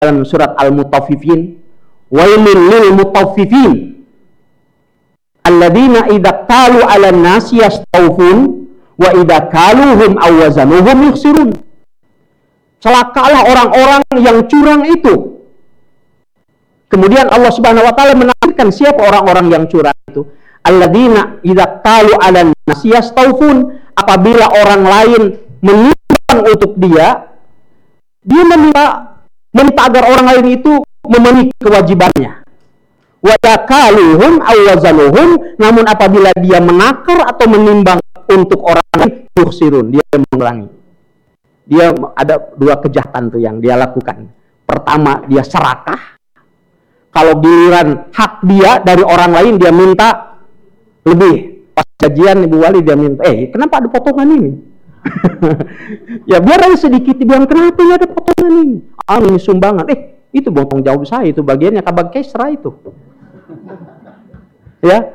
dalam surat Al-Mutaffifin, wailul lil mutaffifin alladzina idza qalu 'alan nasi yastawfun wa idza kaluhum aw wazanuhum yukhsirun. Celakalah orang-orang yang curang itu. Kemudian Allah Subhanahu wa taala menafsirkan siapa orang-orang yang curang itu. Alladzina idza qalu 'alan nasi yastawfun, apabila orang lain menimbang untuk dia meminta agar orang lain itu memenuhi kewajibannya. Wa yakaluhum aw wazanuhum, namun apabila dia menakar atau menimbang untuk orang lain, yukhsirun, dia mengurangi. Dia ada dua kejahatan tuh yang dia lakukan. Pertama, dia serakah. Kalau giliran hak dia dari orang lain, dia minta lebih. Pas gajian Ibu Wali dia minta, kenapa ada potongan ini? Ya biar aja sedikit, dibilang kenapa ya ada potongan ini? Ini sumbangan. Itu tanggung jawab saya, itu bagiannya kabag kesra itu. Ya,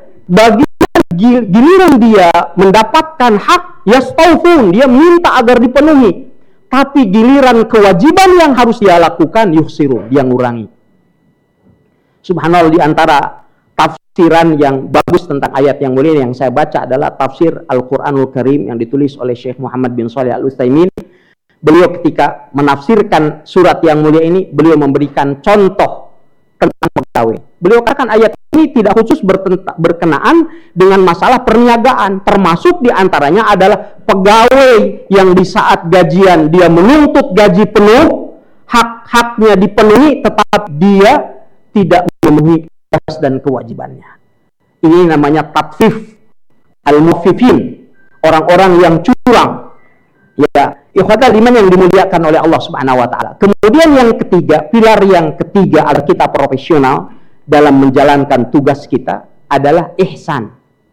giliran dia mendapatkan hak, yastaufun, dia minta agar dipenuhi. Tapi giliran kewajiban yang harus dia lakukan, yukhsirun, dia ngurangi. Subhanallah, di antara tafsiran yang bagus tentang ayat yang mulia yang saya baca adalah tafsir Al-Quranul Karim yang ditulis oleh Syekh Muhammad bin Shalih Al-Utsaimin. Beliau ketika menafsirkan surat yang mulia ini, beliau memberikan contoh tentang pegawai. Beliau katakan ayat ini tidak khusus berkenaan dengan masalah perniagaan, termasuk diantaranya adalah pegawai yang di saat gajian dia menuntut gaji penuh, hak-haknya dipenuhi, tetap dia tidak memenuhi tugas dan kewajibannya. Ini namanya tatfif al-muffifin, orang-orang yang curang. Ya, ikhwatal iman yang dimuliakan oleh Allah Subhanahu wa taala. Kemudian yang ketiga, pilar yang ketiga agar kita profesional dalam menjalankan tugas kita adalah ihsan.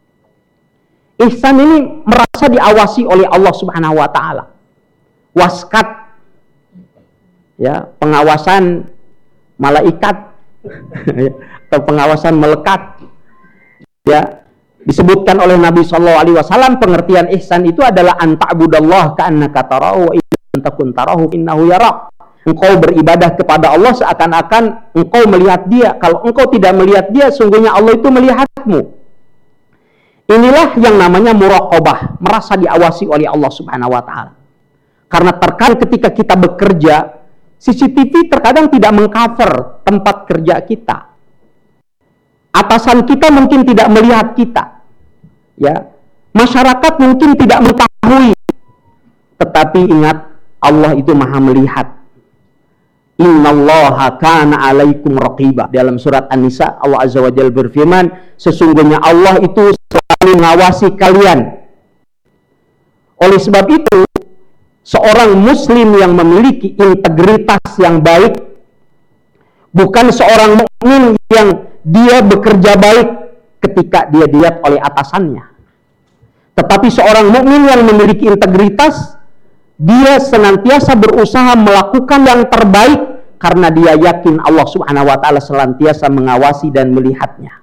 Ihsan ini merasa diawasi oleh Allah Subhanahu wa taala. Waskat, ya, pengawasan malaikat atau pengawasan melekat. Ya, disebutkan oleh Nabi Shallallahu Alaihi Wasallam pengertian ihsan itu adalah anta'budallah ka'annaka tarahu wa in takun tarahu innahu yarak. Engkau beribadah kepada Allah seakan-akan engkau melihat dia. Kalau engkau tidak melihat dia, sungguhnya Allah itu melihatmu. Inilah yang namanya muraqabah, merasa diawasi oleh Allah Subhanahu wa taala. Karena terkadang ketika kita bekerja, CCTV terkadang tidak mengcover tempat kerja kita. Atasan kita mungkin tidak melihat kita. Ya. Masyarakat mungkin tidak mengetahui. Tetapi ingat, Allah itu Maha melihat. Innallaha kana 'alaikum raqiba. Dalam surat An-Nisa, Allah Azza wa Jalla berfirman, sesungguhnya Allah itu selalu mengawasi kalian. Oleh sebab itu, seorang muslim yang memiliki integritas yang baik bukan seorang mukmin yang dia bekerja baik ketika dia dilihat oleh atasannya. Tetapi seorang mukmin yang memiliki integritas, dia senantiasa berusaha melakukan yang terbaik karena dia yakin Allah Subhanahu wa taala senantiasa mengawasi dan melihatnya.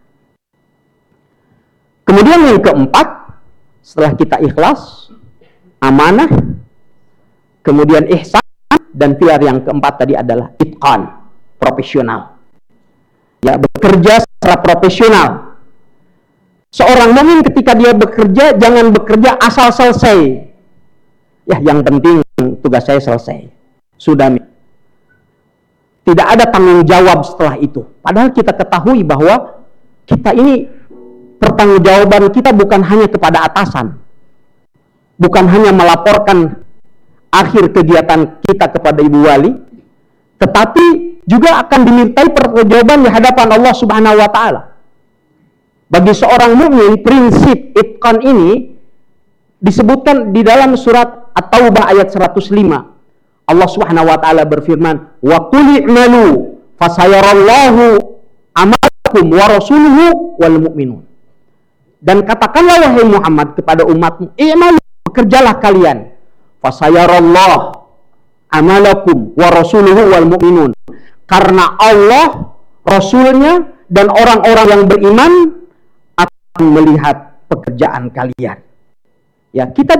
Kemudian yang keempat, setelah kita ikhlas, amanah, kemudian ihsan, dan pilar yang keempat tadi adalah itqan, profesional. Ya, bekerja secara profesional. Seorang mukmin ketika dia bekerja, jangan bekerja asal selesai. Ya, yang penting tugas saya selesai. Sudah. Tidak ada tanggung jawab setelah itu. Padahal kita ketahui bahwa kita ini pertanggungjawaban kita bukan hanya kepada atasan. Bukan hanya melaporkan akhir kegiatan kita kepada Ibu Wali, tetapi juga akan dimintai pertanggungjawaban di hadapan Allah Subhanahu wa taala. Bagi seorang mukmin, prinsip itqan ini disebutkan di dalam surat At-Taubah ayat 105. Allah Subhanahu wa taala berfirman, "Wa qul i'malu fasayarallahu amalakum wa rasuluhu wal mu'minun." Dan katakanlah wahai Muhammad kepada umatmu, i'malu, bekerjalah kalian, fasayarallahu amalakum wa rasuluhu wal mu'minun. Karena Allah, Rasulnya, dan orang-orang yang beriman akan melihat pekerjaan kalian. Ya, kita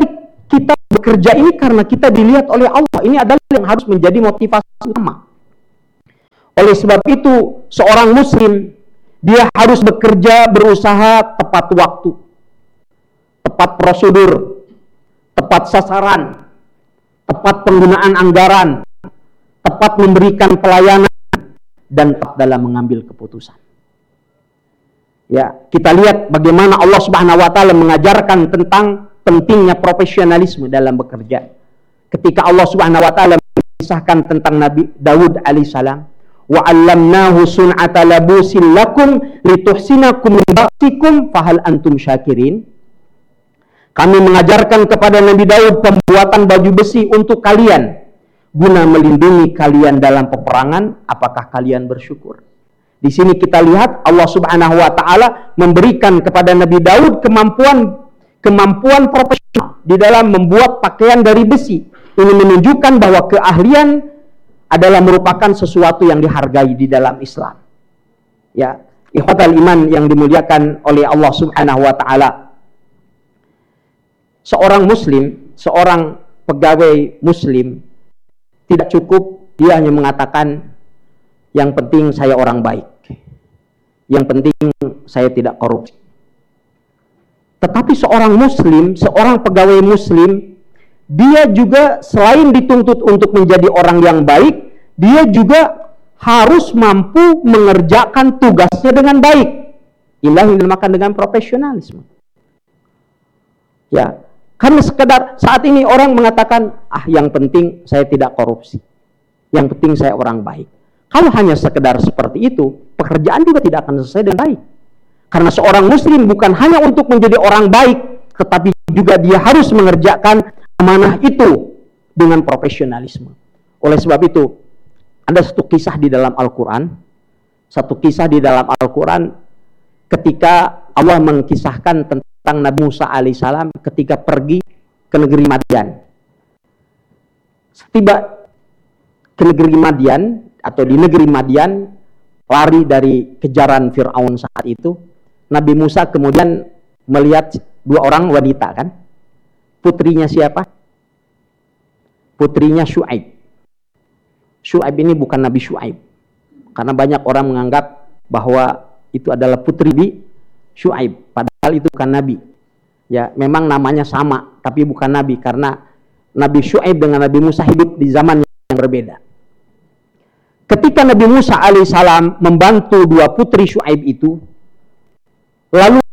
bekerja ini karena kita dilihat oleh Allah. Ini adalah yang harus menjadi motivasi utama. Oleh sebab itu, seorang muslim dia harus bekerja, berusaha tepat waktu, tepat prosedur, tepat sasaran, tepat penggunaan anggaran, tepat memberikan pelayanan, dan tepat dalam mengambil keputusan. Ya, kita lihat bagaimana Allah Subhanahu wa taala mengajarkan tentang pentingnya profesionalisme dalam bekerja. Ketika Allah Subhanahu wa taala mengisahkan tentang Nabi Daud alaihissalam, wa 'allamnahu sun'ata labusin lakum lituhsinakum min ba'sikum fahal antum syakirin. Kami mengajarkan kepada Nabi Daud pembuatan baju besi untuk kalian guna melindungi kalian dalam peperangan, apakah kalian bersyukur? Di sini kita lihat Allah Subhanahu wa taala memberikan kepada Nabi Daud kemampuan profesional di dalam membuat pakaian dari besi. Ini menunjukkan bahwa keahlian adalah merupakan sesuatu yang dihargai di dalam Islam. Ya, ikhwatal iman yang dimuliakan oleh Allah Subhanahu wa taala. Seorang muslim, seorang pegawai muslim tidak cukup dia hanya mengatakan yang penting saya orang baik, yang penting saya tidak korupsi. Tetapi seorang muslim, seorang pegawai muslim, dia juga selain dituntut untuk menjadi orang yang baik, dia juga harus mampu mengerjakan tugasnya dengan baik. Inilah yang dinamakan dengan profesionalisme. Ya, karena sekedar saat ini orang mengatakan, yang penting saya tidak korupsi, yang penting saya orang baik. Kalau hanya sekedar seperti itu, pekerjaan juga tidak akan selesai dengan baik. Karena seorang muslim bukan hanya untuk menjadi orang baik, tetapi juga dia harus mengerjakan amanah itu dengan profesionalisme. Oleh sebab itu, ada satu kisah di dalam Al-Quran, ketika Allah mengkisahkan tentang Nabi Musa alaihissalam ketika pergi ke negeri Madian. Setiba ke negeri Madian, atau di negeri Madian, lari dari kejaran Fir'aun saat itu, Nabi Musa kemudian melihat dua orang wanita, kan? Putrinya siapa? Putrinya Syuaib. Syuaib ini bukan Nabi Syuaib, karena banyak orang menganggap bahwa itu adalah putri di Syuaib, padahal itu bukan Nabi. Ya, memang namanya sama, tapi bukan Nabi, karena Nabi Syuaib dengan Nabi Musa hidup di zaman yang berbeda. Ketika Nabi Musa alaihissalam membantu dua putri Syuaib itu, lalu